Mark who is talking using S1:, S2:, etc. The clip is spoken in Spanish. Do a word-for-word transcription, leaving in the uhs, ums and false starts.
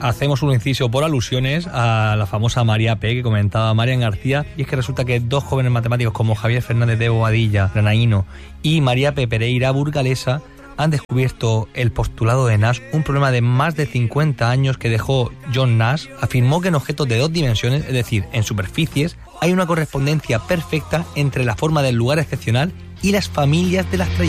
S1: hacemos un inciso por alusiones a la famosa María P, que comentaba Marian García, y es que resulta que dos jóvenes matemáticos como Javier Fernández de Bobadilla, granaíno, y María P Pereira, burgalesa, han descubierto el postulado de Nash, un problema de más de cincuenta años que dejó John Nash. Afirmó que en objetos de dos dimensiones, es decir, en superficies, hay una correspondencia perfecta entre la forma del lugar excepcional y las familias de las trayectorias.